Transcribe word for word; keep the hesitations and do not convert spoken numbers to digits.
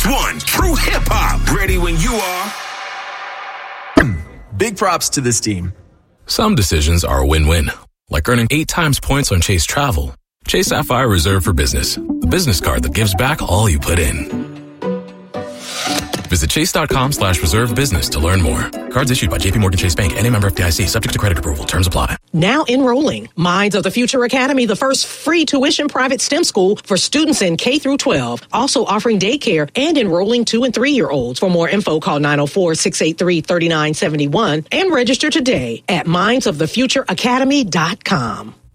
one, true hip-hop. Ready when you are. Big props to this team. Some decisions are a win-win, like earning eight times points on Chase Travel. Chase Sapphire Reserve for Business, the business card that gives back all you put in. Visit chase.com slash reserve business to learn more. Cards issued by J P Morgan Chase Bank and a member F D I C, subject to credit approval. Terms apply. Now enrolling. Minds of the Future Academy, the first free tuition private STEM school for students in K through twelve. Also offering daycare and enrolling two and three year olds. For more info, call nine oh four, six eight three, three nine seven one and register today at minds of the future academy dot com.